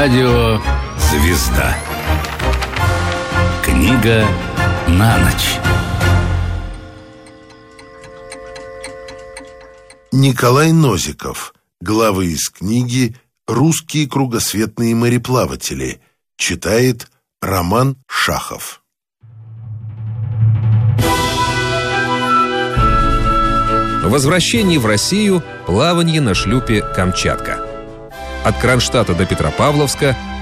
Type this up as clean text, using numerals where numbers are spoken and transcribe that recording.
Радио «Звезда». Книга на ночь. Николай Нозиков. Главы из книги «Русские кругосветные мореплаватели». Читает Роман Шахов. Возвращение в Россию, плавание на шлюпе «Камчатка». От Кронштадта до Петропавловска